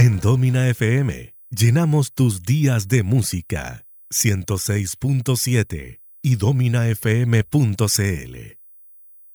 En Domina FM llenamos tus días de música. 106.7 y dominafm.cl.